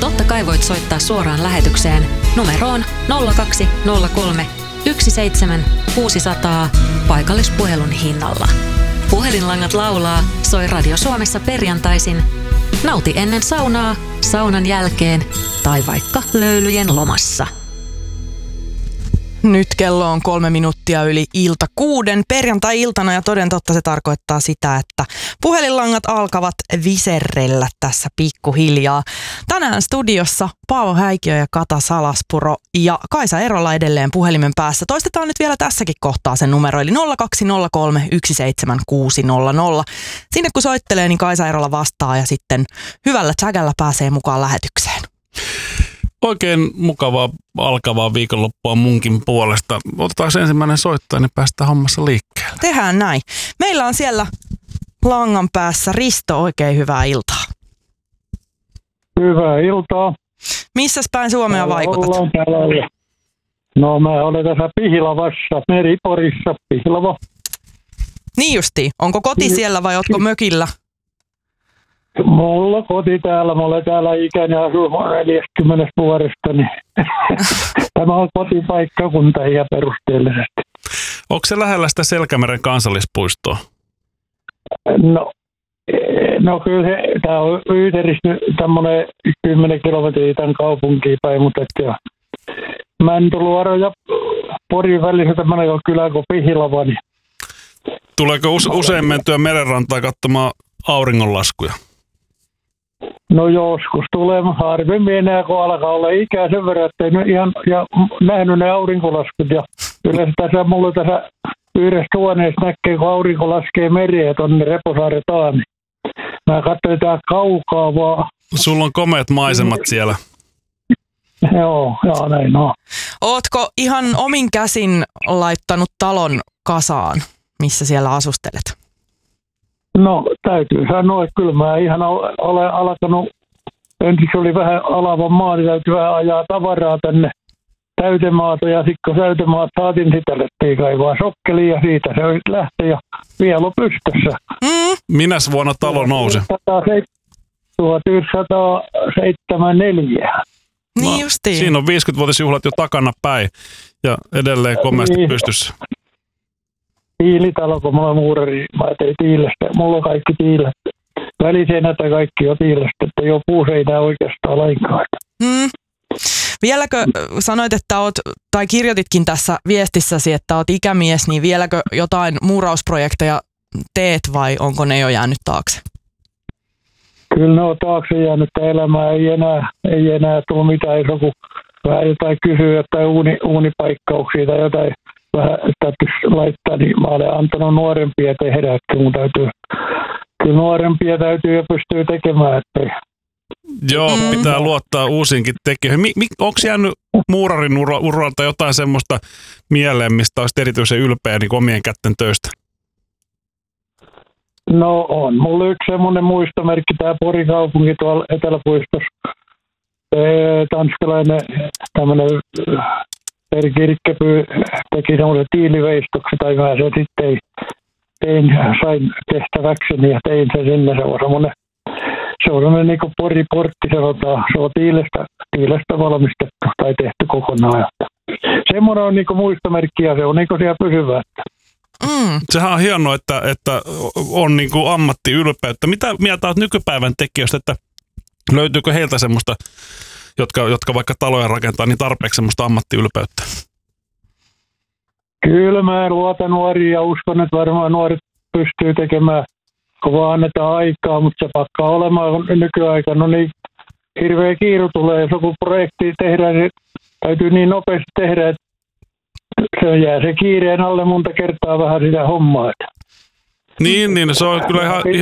Totta kai voit soittaa suoraan lähetykseen numeroon 0203 17600 paikallispuhelun hinnalla. Puhelinlangat laulaa, soi Radio Suomessa perjantaisin. Nauti ennen saunaa, saunan jälkeen tai vaikka löylyjen lomassa. Nyt kello on 3 minuuttia yli 6 perjantai-iltana ja toden totta se tarkoittaa sitä, että puhelinlangat alkavat viserrellä tässä pikkuhiljaa. Tänään studiossa Paavo Häikiö ja Kata Salaspuro ja Kaisa Erola edelleen puhelimen päässä. Toistetaan nyt vielä tässäkin kohtaa sen numero, eli 0203 17600. Sinne kun soittelee, niin Kaisa Erola vastaa ja sitten hyvällä tsägällä pääsee mukaan lähetykseen. Oikein mukavaa alkavaa viikonloppua munkin puolesta. Otetaanko ensimmäinen soittaja, niin päästään hommassa liikkeelle. Tehdään näin. Meillä on siellä langan päässä Risto, oikein hyvää iltaa. Hyvää iltaa. Missäs päin Suomea vaikutat? No mä olen tässä Pihlavassa, Meriporissa, Pihlava. Niin justiin. Onko koti siellä vai ootko mökillä? Mulla koti täällä, mä olen täällä ikäni asun 40 vuodesta, niin tämä on kotipaikkakunta ja perusteellisesti. Onko se lähellä sitä Selkämeren kansallispuistoa? No kyllä tämä on Yyteristä tämmöinen 10 kilometriä tämän kaupunkiin päin, mutta Mäntyluoro ja Porin välissä tämmöinen kylä kuin Pihlava. Niin. Tuleeko usein mentyä merenrantaa katsomaan auringonlaskuja? No joskus tulee harvemmin enää, kun alkaa olla ikää sen verran, että ei ihan ja nähnyt ne aurinkolaskut. Ja yleensä mulla tässä yhdessä huoneessa näkee, kun aurinko laskee mereen tuonne Reposaaren taan. Mä katsoin tää kaukaa vaan. Sulla on komeat maisemat siellä. Joo, näin on. Ootko ihan omin käsin laittanut talon kasaan, missä siellä asustelet? No täytyy sanoa, että kyllä mä ihan olen alkanut, ensin oli vähän alavan maa, niin täytyy vähän ajaa tavaraa tänne täytemaata ja sitten kun täytemaat saatiin sitä lettiin kaivaa sokkeliin ja siitä se lähtee ja vielä on pystyssä. Minäs vuonna talo nousi? 1974. Niin justiin. Siinä on 50-vuotisjuhlat jo takana päin ja edelleen komeasti pystyssä. Tiilitalo, kun mulla on muurari, mä tein tiilestä. Mulla on kaikki tiilet. Väliseinät ja kaikki on tiilestä, että ei ole puuseinää oikeastaan lainkaan. Vieläkö sanoit, että oot, tai kirjoititkin tässä viestissäsi, että oot ikämies, niin vieläkö jotain muurausprojekteja teet vai onko ne jo jäänyt taakse? Kyllä ne on taakse jäänyt, elämää ei enää tule mitään, jos joku vähän jotain kysyy, jotain uunipaikkauksia tai jotain. Vähän täytyisi laittaa, niin mä olen antanut nuorempia tehdä, että mun täytyy, kyllä nuorempia täytyy jo pystyä tekemään. Ettei. Joo, pitää luottaa uusiinkin tekijöihin. Onko jäänyt muurarin uralta jotain semmoista mieleen, mistä olisi erityisen ylpeä niin omien kätten töistä? No on. Mulla yksi semmoinen muistomerkki, tämä Porin kaupunki tuolla Eteläpuistossa. Tanskalainen tämmöinen Per Kirkkeby teki semmoisen tiiliveistoksen, tai mä sen sitten sain tehtäväkseni ja tein sen sinne. Se on semmoinen niin kuin Pori-portti sanotaan. Se on tiilestä valmistettu tai tehty kokonaan. Semmoinen on niin kuin muistomerkki ja se on niin kuin siellä pysyvää. Sehän on hienoa, että on niin kuin ammattiylpeyttä. Mitä mieltä olet nykypäivän tekijöistä, että löytyykö heiltä semmoista, jotka vaikka taloja rakentaa, niin tarpeeksi semmoista ammattiylpeyttä? Kyllä mä luotan nuoriin ja uskon, että varmaan nuoret pystyy tekemään, kun vaan annetaan aikaa, mutta se pakkaa olemaan nykyaikana. No niin hirveä kiiru tulee, jos joku projekti tehdään, niin täytyy niin nopeasti tehdä, että se jää se kiireen alle monta kertaa vähän sitä hommaa. Niin, se on kyllä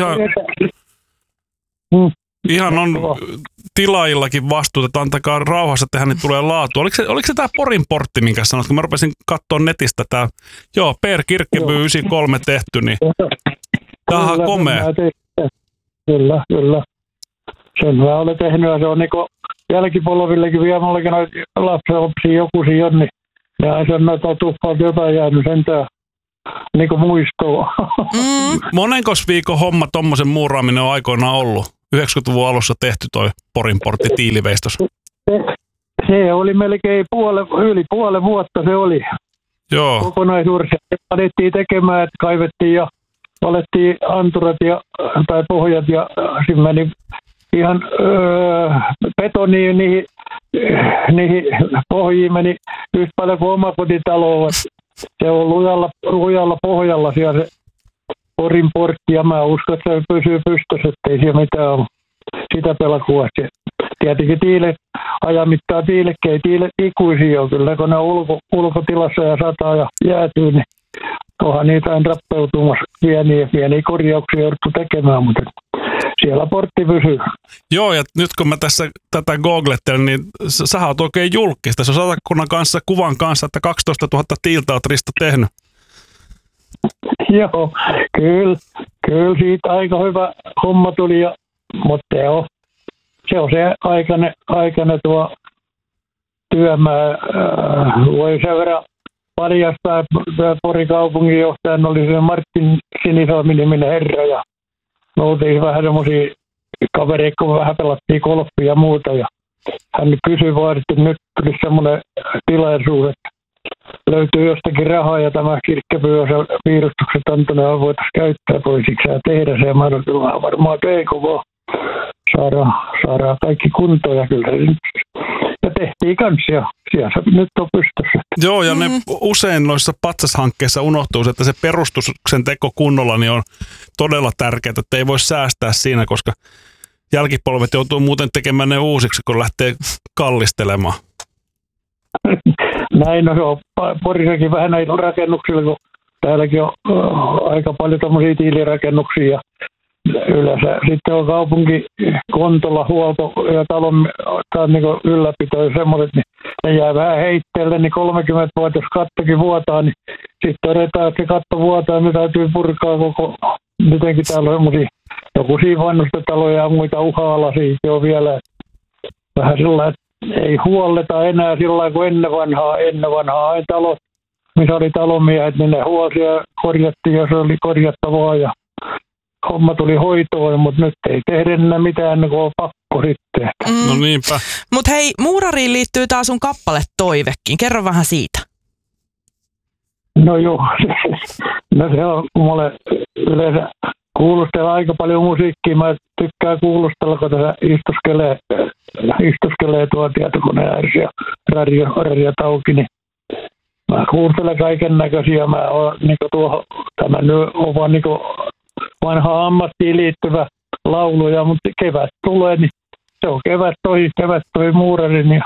ihan on tilaajillakin vastuuta, että antakaa rauhassa tehdä, niin tulee laatu. Oliko se tämä Porin portti, minkä sanoit, kun mä rupesin katsoa netistä tämä, Per Kirkkeby 93 tehty, niin tämä on komea. Kyllä. Sen mä olen tehnyt ja se on niinku jälkipolvillekin vielä mullakin noita lapsenlapsia joku siinä, niin ja se on noita tuppalta jotain jäänyt sentään niinku muistoa. Monenkos viikon homma tommosen muuraaminen on aikoinaan ollut? 90-luvun alussa tehty toi Porinportti tiiliveistos? Se oli melkein yli puolen vuotta se oli. Joo. Kokonaisuudessa alettiin tekemään, että kaivettiin ja valettiin anturat tai pohjat ja siinä meni ihan betoniin niihin pohjiin meni yhtä paljon kuin omakotitaloon. Se on lujalla pohjalla siellä se Porinportti ja mä uskon, että se pysyy pystyssä, ettei siellä mitään ole sitä pelakua. Tietenkin ajamittaa tiilekkeet ikuisia on kyllä, kun ne on ulkotilassa ja sataa ja jäätyy, niin onhan niitä aina rappeutumassa pieniä korjauksia jouduttu tekemään, mutta siellä portti pysyy. Joo, ja nyt kun mä tässä tätä googlettelen, niin sä oot oikein julkista. Se on Satakunnan kanssa kuvan kanssa, että 12 000 tiiltä oot Risto tehnyt. Joo, kyllä siitä aika hyvä homma tuli, mutta se on se aikainen tuo työmaa. Voi sen verran paljastaa, Porin kaupunginjohtajan oli se Martin Sinisalmi-niminen herra ja me oltiin vähän semmoisia kavereita, kun vähän pelattiin golfia ja muuta ja hän kysyi vaan, että nyt tuli semmoinen tilaisuus, että löytyy jostakin rahaa ja tämä Kirkkeby on se piirustukset antanut voitaisiin käyttää, voisitko sä tehdä se, mä olen kyllä varmaan keiko vaan. Saadaan kaikki kuntoon ja kyllä ja tehtiin kanssa ja siellä nyt on pystyssä. Joo, ja ne usein noissa patsashankkeissa unohtuu, että se perustuksen teko kunnolla niin on todella tärkeää, että ei voi säästää siinä, koska jälkipolvet joutuu muuten tekemään ne uusiksi, kun lähtee kallistelemaan. Näin on Porissakin vähän näitä rakennuksilla, kun täälläkin on aika paljon tämmöisiä tiilirakennuksia ja yleensä sitten on kaupunkikontolla huolto ja talon niin ylläpito ja semmoiset, niin ne jää vähän heitteelle, niin 30 vuotta, jos kattokin vuotaa, niin sitten todetaan, että se katto vuotaa, me täytyy purkaa koko, jotenkin täällä on semmoisia joku siinä vanhustetaloja ja muita uha-alaisia on vielä vähän sillä, että ei huolleta enää sillä kuin ennen vanhaa aina talot, missä oli talonmiehet, niin ne huolsi ja korjattiin, jos oli korjattavaa ja homma tuli hoitoon, mutta nyt ei tehdä enää mitään ennen kuin on pakko sitten. No niinpä. Mutta hei, muurariin liittyy taas sun kappale Toivekin. Kerro vähän siitä. No joo, no se on, kun mulle yleensä kuulustella aika paljon musiikkia. Mä tykkään kuulustella, kun tässä istuskelee tuo tietokoneen ääressä ja radiot auki, niin mä kuuntelen kaiken näköisiä. Mä oon niinku tämä nyt on vaan niinku vanhaan ammattiin liittyvä lauluja, mutta kevät tulee, niin se on kevät toi muurarin ja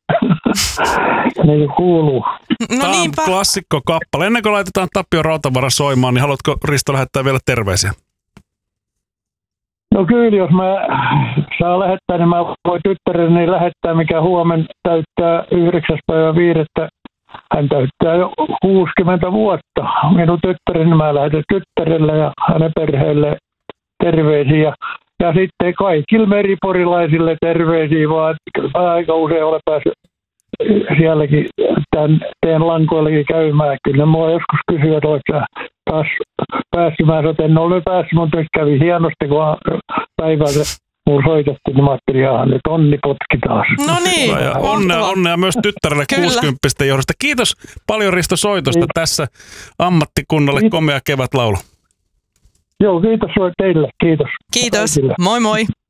niin kuuluu. No tämä on klassikko kappale. Ennen kuin laitetaan Tapio Rautavaara soimaan, niin haluatko Risto lähettää vielä terveisiä? No kyllä, jos mä saan lähettää, niin mä voin tyttäreni lähettää, mikä huomenna täyttää 9.5. Hän täyttää jo 60 vuotta. Minun tyttäreni mä lähetän tyttärelle ja hänen perheelle terveisiä. Ja sitten kaikille meriporilaisille terveisiä, vaan mä aika usein olen päässyt sielläkin teen lankoillekin käymään. Kyllä mua joskus kysyä, että oletko taas päässyt. Mä sanoin, en ole päässyt, mutta nyt kävi hienosti, kun päivällä mulla soitettiin, niin mä ajattelin, nyt onni potki taas. No niin. Onnea myös tyttärelle 60 johdosta. Kiitos paljon Risto soitosta tässä ammattikunnalle komea kevätlaulu. Joo, kiitos teille. Kiitos. Kiitos. Moi moi.